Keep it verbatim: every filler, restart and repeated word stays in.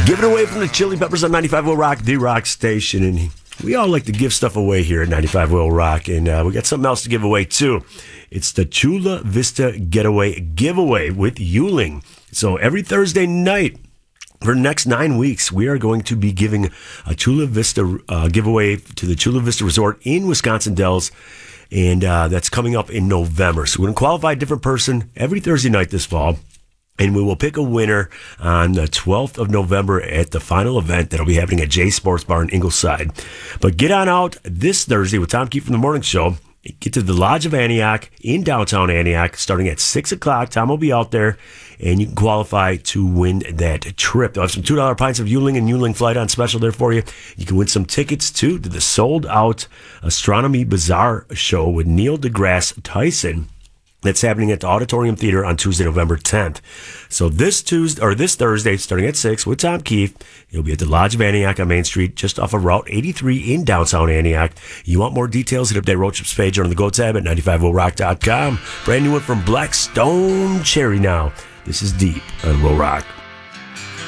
Give it away from the Chili Peppers on ninety-five Will Rock, the rock station. And we all like to give stuff away here at ninety-five Will Rock. And uh, we got something else to give away, too. It's the Chula Vista Getaway Giveaway with Yuling. So every Thursday night, for the next nine weeks, we are going to be giving a Chula Vista uh, giveaway to the Chula Vista Resort in Wisconsin Dells. And uh, that's coming up in November. So we're going to qualify a different person every Thursday night this fall. And we will pick a winner on the twelfth of November at the final event that'll be happening at Jay's Sports Bar in Ingleside. But get on out this Thursday with Tom Keefe from the Morning Show. Get to the Lodge of Antioch in downtown Antioch starting at six o'clock. Tom will be out there, and you can qualify to win that trip. They'll have some two dollar pints of Yuling and Yuling Flight on special there for you. You can win some tickets, too, to the sold-out Astronomy Bazaar show with Neil deGrasse Tyson. That's happening at the Auditorium Theater on Tuesday, November tenth. So this Tuesday or this Thursday, starting at six with Tom Keefe, he'll be at the Lodge of Antioch on Main Street, just off of Route eighty-three in downtown Antioch. You want more details? Hit up that road trips page on the Go tab at ninety-five will rock dot com. Brand new one from Black Stone Cherry now. This is Deep on Will Rock.